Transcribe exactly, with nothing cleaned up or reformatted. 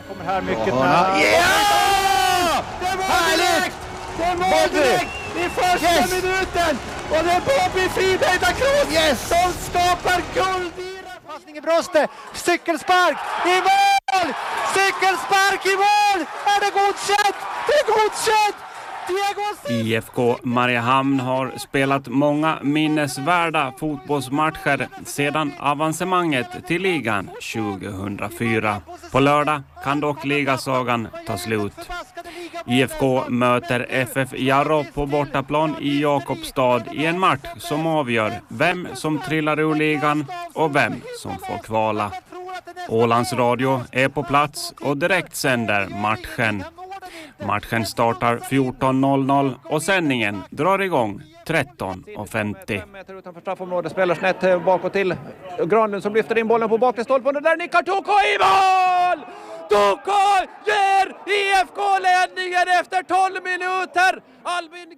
Kommer här mycket Hörna. nära. Ja! Det var Härligt! direkt! Det var Bobby! direkt i första Yes! minuten! Och det är Bobby Friberg Kroos Yes! som skapar guld i Passning i bröstet, cykelspark i mål! Cykelspark i mål! Är det godkänt? Det är godkänt! Diego I F K Mariehamn har spelat många minnesvärda fotbollsmatcher sedan avancemanget till ligan tjugohundrafyra. På lördag kan dock ligasagan ta slut. I F K möter F F Jarro på bortaplan i Jakobstad i en match som avgör vem som trillar ur ligan och vem som får kvala. Ålands Radio är på plats och direkt sänder matchen. Matchen startar fjorton noll noll och sändningen drar igång tretton femtio. meter utanför straffområdet, spelar snett bakåt till Granlund som lyfter in bollen på bakre stolpen och där nickar Toko i mål! Toko ger I F K ledningen efter tolv minuter! Albin